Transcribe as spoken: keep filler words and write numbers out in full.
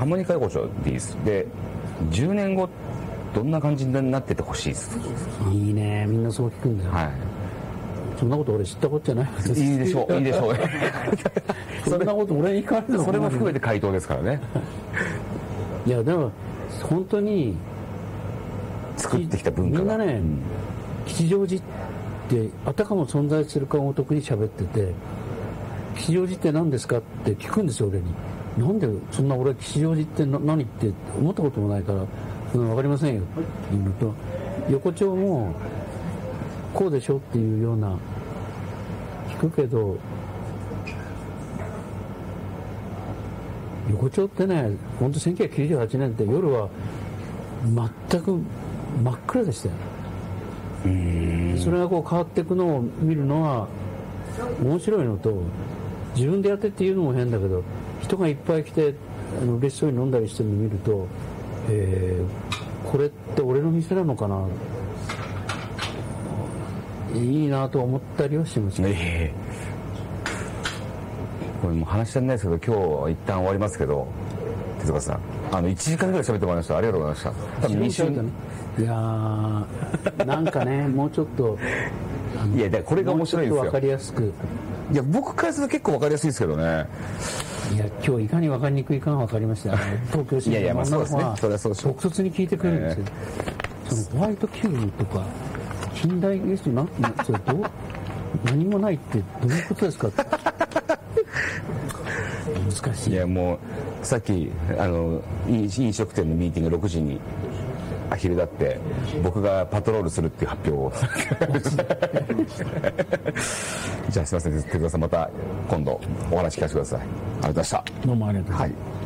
モニカ横丁でいいです。でじゅうねんごどんな感じになっててほしいです。 いいね、みんなそう聞くんだよ。 はい。 そんなこと俺知ったことじゃないです。 いいでしょういいでしょうそんなこと俺に聞かれてもそれも含めて回答ですからね。 いやでも本当に作ってきた文化がみんなね、吉祥寺ってあたかも存在するかごとくに喋ってて、吉祥寺って何ですかって聞くんですよ俺に。なんでそんな俺吉祥寺って何って思ったこともないから、うん、分かりませんよっていうのと、横丁もこうでしょっていうような聞くけど、横丁ってね、本当せんきゅうひゃくきゅうじゅうはちねんって夜は全く真っ暗でしたよ。うーん、それがこう変わっていくのを見るのは面白いのと、自分でやってっていうのも変だけど、人がいっぱい来てあの嬉しそうに飲んだりしてるのを見ると、えー、これって俺の店なのかな、いいなと思ったりはしました。 えーこれもう話し足りないですけど、今日は一旦終わりますけど、手塚さん、あのいちじかんぐらい喋ってもらいました。ありがとうございました。多分に週、ね、 いやーなんかねもうちょっといやだこれが面白いんですよ。 分かりやすく。 いや僕からすると結構分かりやすいですけどね。 いや今日いかに分かりにくいかが分かりました。東京新聞の女の子は特突に聞いてくれるんですよ、えー、そのホワイトキューブとか近代ゲストなんてそれどう何もないってどういうことですかって難しい。 いやもうさっきあの飲食店のミーティングろくじにアヒルだって僕がパトロールするっていう発表をじゃあすいません、手塚さんまた今度お話聞かせてください。ありがとうございました。 どうもありがとうございます。 はい。